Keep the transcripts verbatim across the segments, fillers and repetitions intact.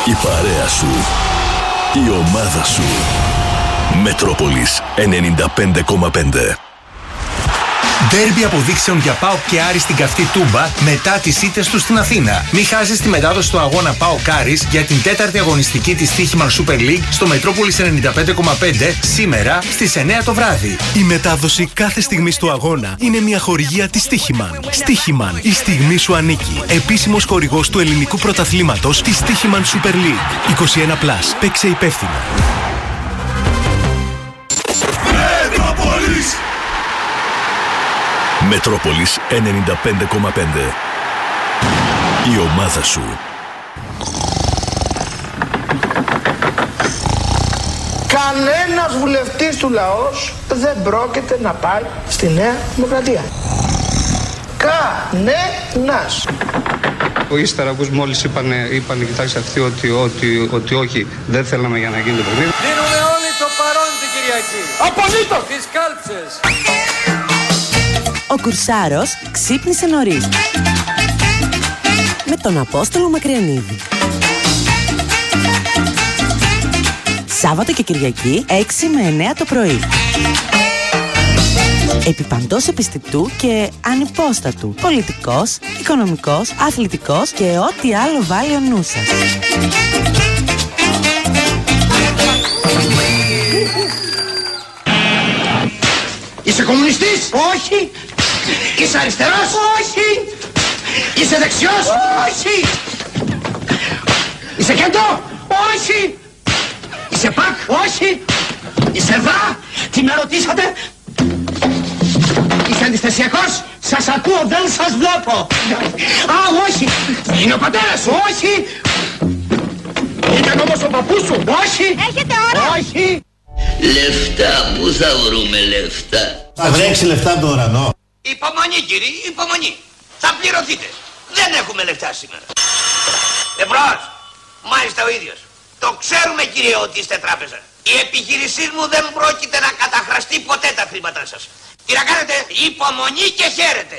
Η παρέα σου. Η ομάδα σου. Μετρόπολης ενενήντα πέντε κόμμα πέντε. Ντέρμπι αποδείξεων για ΠΑΟΚ και Άρη στην καυτή Τούμπα μετά τις ήττες του στην Αθήνα. Μην χάσεις τη μετάδοση του αγώνα ΠΑΟΚ Άρης για την τέταρτη αγωνιστική της Στοίχημαν Super League στο Μετρόπολης ενενήντα πέντε κόμμα πέντε σήμερα στις εννιά το βράδυ. Η μετάδοση κάθε στιγμής του αγώνα είναι μια χορηγία της Στοίχημαν. Στοίχημαν, η στιγμή σου ανήκει. Επίσημος χορηγός του ελληνικού πρωταθλήματος της Στοίχημαν Super League. είκοσι ένα συν. Παίξε υπεύθυνα. Μετρόπολης ενενήντα πέντε κόμμα πέντε. Η ομάδα σου. Κανένας βουλευτής του λαός δεν πρόκειται να πάει στη Νέα Δημοκρατία. Κανένας. Ο ύστερα ακούς μόλις είπανε, είπανε κοιτάξτε αυτοί ότι, ότι, ότι όχι, δεν θέλαμε για να γίνει το παιχνίδι. Δίνουμε όλοι το παρόν την Κυριακή. Απολύτως! Τις κάλψες. Ο Κουρσάρος ξύπνησε νωρίς με τον Απόστολο Μακριανίδη. Σάββατο και Κυριακή έξι με εννιά το πρωί. Επιπαντός επιστητού και ανυπόστατου. Πολιτικός, οικονομικός, αθλητικός και ό,τι άλλο βάλει ο νου σας. Είσαι κομμουνιστής? Όχι. Είσαι αριστερός? Όχι. Είσαι δεξιός? Όχι. Είσαι κέντρο? Όχι. Είσαι πακ? Όχι. Είσαι δα? Τι με ρωτήσατε? Είσαι αντιστασιακός? Σας ακούω, δεν σας βλέπω. Α, όχι. Είναι ο πατέρας σου? Όχι. Ήταν όμως ο παππούς σου? Όχι. Έχετε ώρα? Όχι. Λεφτά, πού θα βρούμε λεφτά? Θα βρέξει λεφτά από τον ουρανό. Υπομονή κύριε, υπομονή. Θα πληρωθείτε. Δεν έχουμε λεφτά σήμερα. Εμπρός, μάλιστα ο ίδιος. Το ξέρουμε κύριε ότι είστε τράπεζα. Η επιχείρησή μου δεν πρόκειται να καταχραστεί ποτέ τα χρήματά σας. Τι να κάνετε, υπομονή και χαίρετε.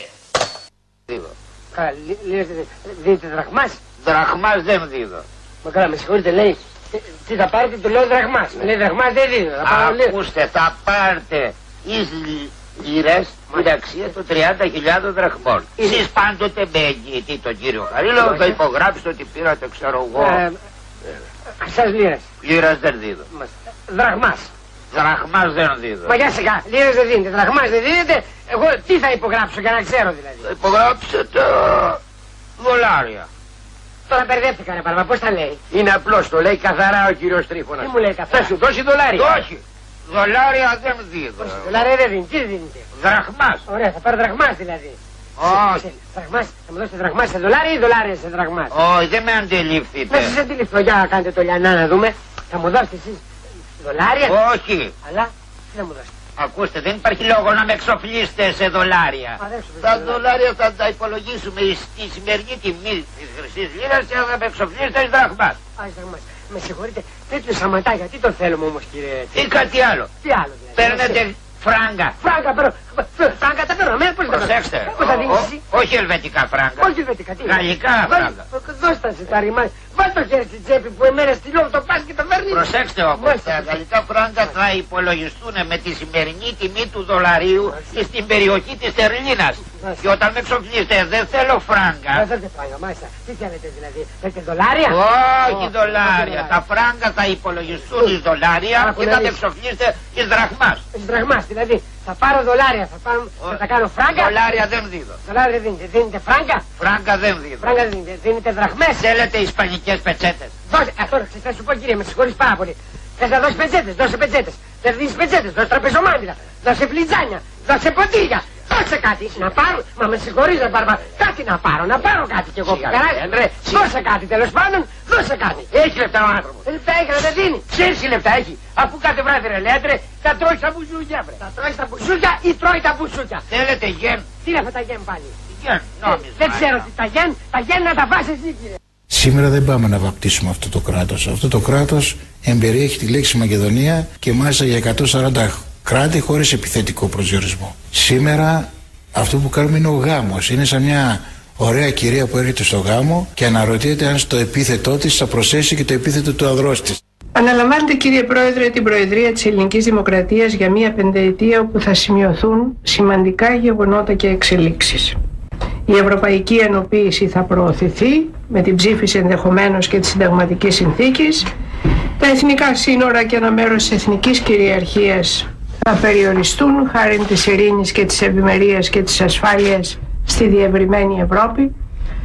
Δείτε δραχμάς? Δραχμάς δεν δίδω. Μα καλά, με συγχωρείτε, λέει. Τι θα πάρετε, του λέω δραχμάς. Με λέει δραχμάς δεν δίνω. Ακούστε, θα πάρετε εις λίρες την αξία των τριάντα χιλιάδων δραχμών. Εσείς πάντοτε με εγγυητή τον κύριο Χαρίλο θα υπογράψετε ότι πήρατε, ξέρω εγώ. Σας λίρες. Λίρες δεν δίδω. Δραχμάς. Δραχμάς δεν δίδω. Μα για σιγά, λίρες δεν δίνετε, δραχμάς δεν δίνετε. Εγώ τι θα υπογράψω για να ξέρω δηλαδή? Θα υπογράψετε δολάρια. Τώρα μπερδεύτηκα ρε παρμα, πώς τα λέει? Είναι απλώς, το λέει καθαρά ο κύριος Τρίφωνας. Τι μου λέει καθαρά? Θα σου δώσει δολάρια. Όχι. Δολάρια δεν δίδω. Δολάρια δεν δίνει, τι δίνετε? Δραχμάς. Ωραία, θα πάρω δραχμάς δηλαδή. Όχι. Δραχμάς, θα μου δώσετε δραχμάς σε δολάρια ή δολάρια σε δραχμάς? Όχι, δεν με αντιλήφθητε. Να σας αντιληφθώ, για να κάνετε το λιανά να δούμε. Θα μου δώσετε εσείς δολάρια? Όχι. Αλλά, τι θα μου δώσετε? Ακούστε, δεν υπάρχει λόγο να με εξοπλίσετε σε δολάρια. Α, τα δολάρια θα τα υπολογίσουμε στη σημερινή τιμή της χρυσής λίρας και θα με εξοπλίσετε εις δραχμάς. Α, εις δραχμάς. Με συγχωρείτε, τέτοιο σαματά, γιατί το θέλουμε όμως κύριε? Ή κάτι άλλο. Τι άλλο δηλαδή? Παίρνετε φράγκα. Φράγκα, παίρνω. Φράγκα τα παίρνω, πώς τα προσέξτε. Πώς θα δίνεις εσύ? Όχι ελβετικά φράγκα. Όχι ελβετικά, τι? Γαλλικά φράγκα. Δώστα σε τα ρημά. Βάλ' το χέρι στην τσέπη που εμένα στη λόγω το πας και το φέρνεις. Προσέξτε όμως, τα γαλλικά φράγκα θα υπολογιστούν με τη σημερινή τιμή του δολαρίου στην περιοχή της Τερλίνας. Και όταν με εξοπλίσετε δεν θέλω φράγκα. Δεν θέλετε φράγκα, μάλιστα. Τι θέλετε δηλαδή? Θέλετε δολάρια? Όχι δολάρια. Τα φράγκα θα υπολογιστούν εις δολάρια και θα με εξοπλίσετε εις δραχμάς. Εις δραχμάς, δηλαδή θα πάρω δολάρια, θα, πάρω, θα τα κάνω φράγκα. Δολάρια δεν δίδω. Δολάρια δεν δίνετε. Δίνετε φράγκα? Φράγκα δεν δίδω. Φράγκα δεν δίνετε. Δίνετε δραχμές. Θέλετε ισπανικές πετσέτες? Δώσε, αυτό θα σου πω κύριε, με συγχωρείς πάρα πολύ. Θες να δώσεις πετσέτες, δώσε πετσέτες. Θες να δίνεις πετσέτες, δώσε τραπεζομάντιλα. Δώσε φλιτζάνια, δώσε ποτήρια. Δώσε κάτι, να πάρω, μα με συγχωρείς ρε Μπαρμπα, κάτι να πάρω, να πάρω κάτι κι εγώ. Δώσε κάτι τέλος πάντων, δώσε κάτι. Έχει λεφτά ο άνθρωπος. Λεφτά έχει, δεν δίνει. Ξέρεις τι λεφτά έχει, αφού κάθε βράδυ ρε λέτε, θα τρώει τα μπουζούκια βρε. Θα τρώει τα μπουζούκια ή τρώει τα μπουζούκια? Θέλετε γεν? Τι είναι αυτά τα γεν πάλι? Γεν, νόμιζα. Δεν ξέρω τι τα γεν, τα γεν να τα βάσεις εσύ κύριε. Σήμερα δεν πάμε να βαπτίσουμε αυτό το κράτος. Αυτό το κράτος εμπεριέχει τη λέξη Μακεδονία και μάλιστα για εκατόν σαράντα κράτη χωρίς επιθετικό προσδιορισμό. Σήμερα αυτό που κάνουμε είναι ο γάμος. Είναι σαν μια ωραία κυρία που έρχεται στο γάμο και αναρωτιέται αν στο επίθετό της θα προσθέσει και το επίθετο του ανδρός της. Αναλαμβάνετε, κύριε Πρόεδρε, την Προεδρία της Ελληνικής Δημοκρατίας για μία πενταετία όπου θα σημειωθούν σημαντικά γεγονότα και εξελίξεις. Η ευρωπαϊκή ενοποίηση θα προωθηθεί με την ψήφιση ενδεχομένως και της συνταγματικής συνθήκης. Τα εθνικά σύνορα και ένα μέρος της εθνικής κυριαρχίας θα περιοριστούν χάρη της ειρήνης και της ευημερίας και της ασφάλειας στη διευρυμένη Ευρώπη.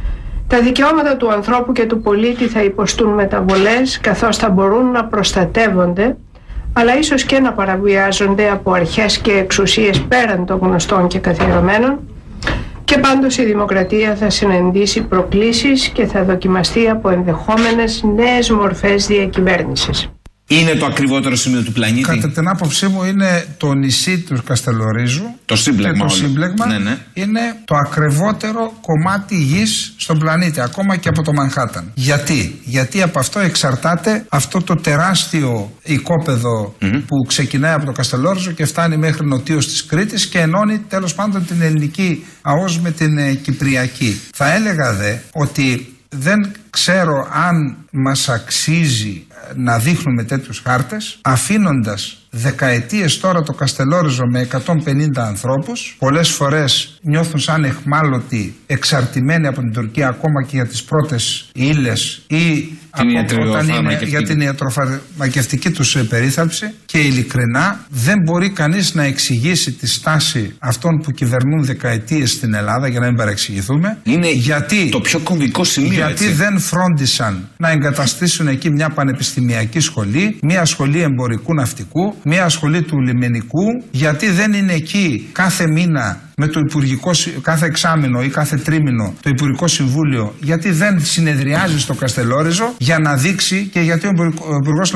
Τα δικαιώματα του ανθρώπου και του πολίτη θα υποστούν μεταβολές, καθώς θα μπορούν να προστατεύονται, αλλά ίσως και να παραβιάζονται από αρχές και εξουσίες πέραν των γνωστών και καθιερωμένων. Και πάντως η δημοκρατία θα συναντήσει προκλήσεις και θα δοκιμαστεί από ενδεχόμενες νέες μορφές διακυβέρνησης. Είναι το ακριβότερο σημείο του πλανήτη. Κατά την άποψή μου είναι το νησί του Καστελορίζου. Το σύμπλεγμα. Και το σύμπλεγμα ναι, ναι. είναι το ακριβότερο κομμάτι γης στον πλανήτη, ακόμα και από το Μανχάταν. Γιατί? Γιατί από αυτό εξαρτάται αυτό το τεράστιο οικόπεδο mm-hmm. που ξεκινάει από το Καστελόριζο και φτάνει μέχρι νοτίως της Κρήτης και ενώνει τέλος πάντων την ελληνική ΑΟΣ με την ε, Κυπριακή. Θα έλεγα δε ότι δεν ξέρω αν μας αξίζει να δείχνουμε τέτοιους χάρτες, αφήνοντας δεκαετίες τώρα το Καστελόριζο με εκατόν πενήντα ανθρώπους. Πολλές φορές νιώθουν σαν εχμάλωτοι, εξαρτημένοι από την Τουρκία ακόμα και για τις πρώτες ύλες ή την όταν είναι για την ιατροφαρμακευτική τους περίθαλψη. Και ειλικρινά δεν μπορεί κανείς να εξηγήσει τη στάση αυτών που κυβερνούν δεκαετίες στην Ελλάδα, για να μην παρεξηγηθούμε. Είναι γιατί, το πιο κομβικό σημείο. Γιατί έτσι. δεν φρόντισαν να εγκαταστήσουν εκεί μια πανεπιστημιακή σχολή, μια σχολή εμπορικού ναυτικού, μια σχολή του λιμενικού, γιατί δεν είναι εκεί κάθε μήνα με το Υπουργικό, κάθε εξάμηνο ή κάθε τρίμηνο το Υπουργικό Συμβούλιο, γιατί δεν συνεδριάζει στο Καστελόριζο για να δείξει, και γιατί ο Υπουργός,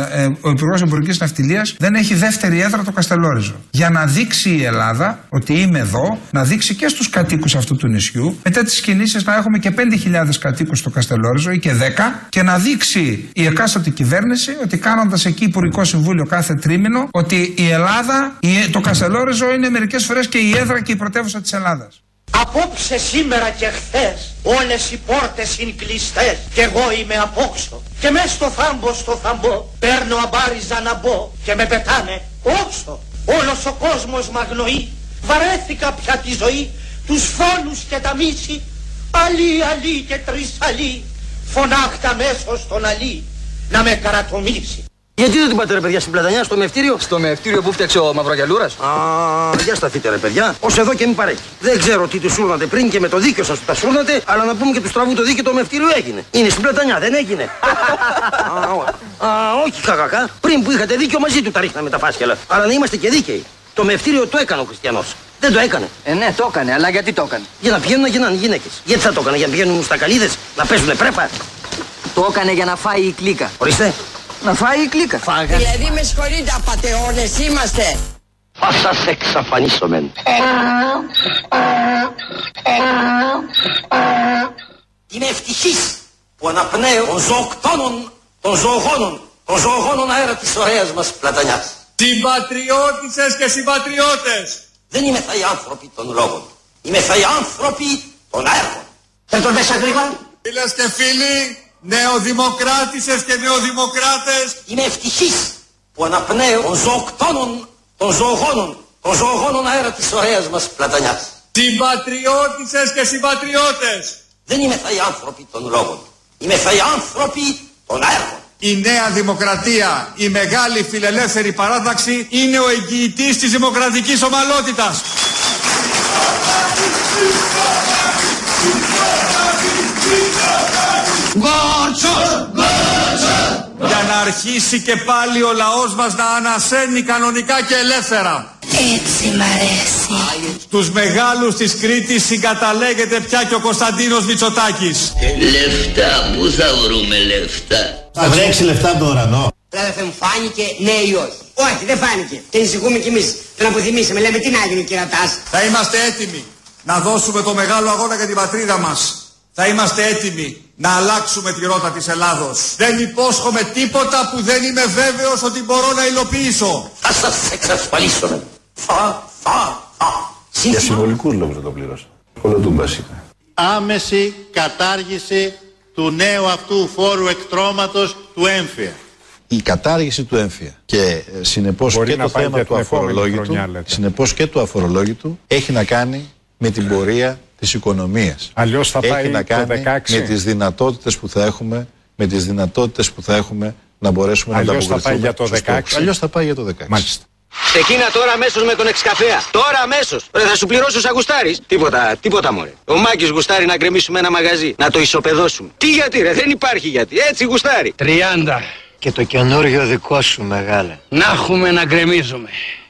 ο Υπουργός Εμπορικής Ναυτιλίας δεν έχει δεύτερη έδρα το Καστελόριζο. Για να δείξει η Ελλάδα ότι είμαι εδώ, να δείξει και στους κατοίκους αυτού του νησιού, μετά τις κινήσεις να έχουμε και πέντε χιλιάδες κατοίκους στο Καστελόριζο ή και δέκα, και να δείξει η εκάστοτε κυβέρνηση ότι κάνοντας εκεί Υπουργικό Συμβούλιο κάθε τρίμηνο, ότι η Ελλάδα, το Καστελόριζο είναι μερικές φορές και η έδρα και η πρωτεύουσα της Ελλάδας. Απόψε, σήμερα και χθες όλες οι πόρτες είναι κλειστές και εγώ είμαι απόξω και μες στο θάμπο στο θαμπό παίρνω αμπάριζα να μπω και με πετάνε όξο. Όλος ο κόσμος μ' αγνοεί, βαρέθηκα πια τη ζωή, τους φόνους και τα μίση, αλή αλή και τρισαλή, φωνάχτα μέσω στον αλή να με καρατομήσει. Γιατί δεν την πάτε ρε παιδιά στην Πλατανιά, στο μευτήριο? Στο μευτήριο που φτιάξε ο Μαυρογιαλούρας. Α, για σταθείτε ρε παιδιά, ως εδώ και μην παρέχει. Δεν ξέρω τι του σούρνατε πριν και με το δίκιο σας που τα σούρνατε, αλλά να πούμε και του στραβού το δίκιο, το μευτήριο έγινε. Είναι στην Πλατανιά, δεν έγινε? α, α, όχι κακακά. Πριν που είχατε δίκιο μαζί του τα ρίχναμε τα φάσκελα. Αλλά να είμαστε και δίκαιοι. Το μευτήριο το έκανε ο Χριστιανός. Δεν το έκανε. Ε, ναι, το έκανε, αλλά γιατί το έκανε? Για να πηγαίνουν να γίνανε γυναίκες. Γιατί θα το έκανε, για να πηγαίνουν στα καλίδες, να παίζουνε πρέπα? Το έκανε για να φάει η κλίκα. Ορίστε. Να φάει η κλίκα. Φάγα. Δηλαδή με συγχωρείτε, απατεώνες είμαστε. Θα σας εξαφανίσομεν. Είμαι ευτυχής που αναπνέω των ζωοκτώνων, των ζωογόνων, των ζωογόνων αέρα της ωραίας μας Πλατανιάς. Συμπατριώτισσες και συμπατριώτες. Δεν είμαι θα οι άνθρωποι των λόγων. Είμαι θα οι άνθρωποι των έργων. Θα τον μέσα γρήγορα. Φίλες και φίλοι, νεοδημοκράτισσες και νεοδημοκράτες. Είμαι ευτυχής που αναπνέω των ζωοκτώνων, των ζωογόνων, των ζωογόνων αέρα της ωραίας μας Πλατανιάς. Συμπατριώτισσες και συμπατριώτες. Δεν είμαι θα οι άνθρωποι των λόγων. Είμαι θα οι άνθρωποι των έργων. Η Νέα Δημοκρατία, η μεγάλη φιλελεύθερη παράταξη, είναι ο εγγυητής της δημοκρατικής ομαλότητας. Για να αρχίσει και πάλι ο λαός μας να ανασένει κανονικά και ελεύθερα. Έτσι μ' αρέσει. Στους μεγάλους της Κρήτης συγκαταλέγεται πια και ο Κωνσταντίνος Μητσοτάκης. Λεφτά, πού θα βρούμε λεφτά? Θα βρέξει λεφτά από τον ουρανό. Δηλαδή δεν φάνηκε ναι ή όχι? Όχι, δεν φάνηκε. Και ανησυχούμε κι εμείς. Τον αποθυμίσαμε. Λέμε τι να γίνει ο κερατάς. Θα είμαστε έτοιμοι να δώσουμε το μεγάλο αγώνα για την πατρίδα μας. Θα είμαστε έτοιμοι να αλλάξουμε τη ρότα της Ελλάδος. Δεν υπόσχομαι τίποτα που δεν είμαι βέβαιος ότι μπορώ να υλοποιήσω. Θα σας εξασφαλίσουμε. Θα, θα, θα. Για συμβολικούς λόγους δεν το πλήρωσα. Κολοτούμπας είπε. άμεση κατάργηση του νέου αυτού φόρου εκτρώματος του έμφυα. Η κατάργηση του έμφυα και συνεπώς Μπορεί και το θέμα του αφορολόγητου, συνεπώς και του αφορολόγητου έχει να κάνει με την πορεία της οικονομίας. Αλλιώς θα έχει πάει να κάνει το δεκαέξι. με τις δυνατότητες που θα έχουμε, με τις δυνατότητες που θα έχουμε να μπορέσουμε Αλλιώς να ανταποκριθούμε. Αλλιώς θα πάει για το δεκαέξι. Αλλιώς θα πάει για το δεκαέξι. Μάλιστα. Εκείνα τώρα αμέσως με τον εξκαφέα. Τώρα αμέσως. Ρε, θα σου πληρώσω σαν γουστάρεις. Τίποτα, τίποτα μωρέ. Ο Μάκης γουστάρει να γκρεμίσουμε ένα μαγαζί. Να το ισοπεδώσουμε. Τι γιατί ρε, δεν υπάρχει γιατί. Έτσι γουστάρει. τριάντα. Και το καινούριο δικό σου μεγάλε. Να έχουμε να γκρεμίζουμε.